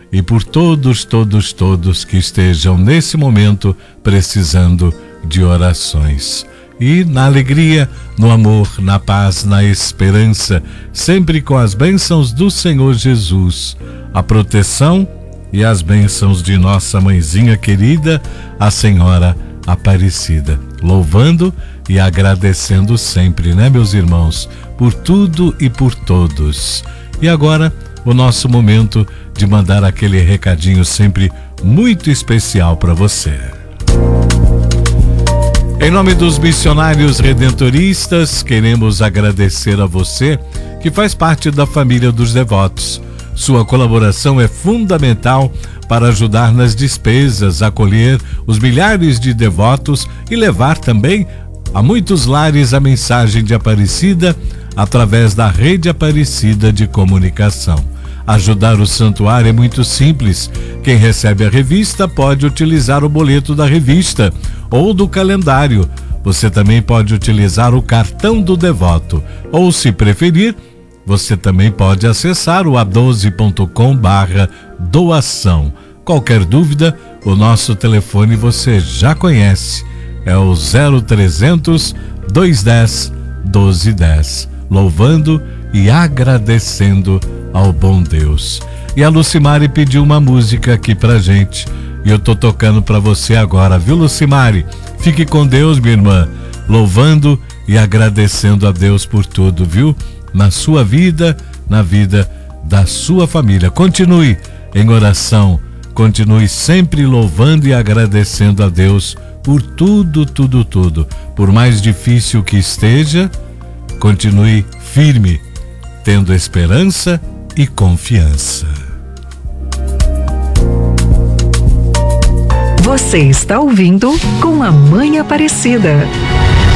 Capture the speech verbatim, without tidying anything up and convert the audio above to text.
e por todos, todos, todos que estejam nesse momento precisando de orações. E na alegria, no amor, na paz, na esperança, sempre com as bênçãos do Senhor Jesus, a proteção e as bênçãos de nossa mãezinha querida, a Senhora Aparecida. Louvando e agradecendo sempre, né, meus irmãos, por tudo e por todos. E agora, o nosso momento de mandar aquele recadinho sempre muito especial para você. Em nome dos missionários redentoristas, queremos agradecer a você que faz parte da família dos devotos. Sua colaboração é fundamental para ajudar nas despesas, acolher os milhares de devotos e levar também a muitos lares a mensagem de Aparecida através da Rede Aparecida de Comunicação. Ajudar o santuário é muito simples. Quem recebe a revista pode utilizar o boleto da revista ou do calendário. Você também pode utilizar o cartão do devoto. Ou, se preferir, você também pode acessar o a doze ponto com barra doação. Qualquer dúvida, o nosso telefone você já conhece. É o zero trezentos, duzentos e dez, doze dez. Louvando e agradecendo ao bom Deus. E a Lucimari pediu uma música aqui pra gente, e eu tô tocando pra você agora, viu, Lucimari? Fique com Deus, minha irmã, louvando e agradecendo a Deus por tudo, viu? Na sua vida, na vida da sua família. Continue em oração, continue sempre louvando e agradecendo a Deus por tudo, tudo, tudo. Por mais difícil que esteja, continue firme, tendo esperança e confiança. Você está ouvindo Com a Mãe Aparecida.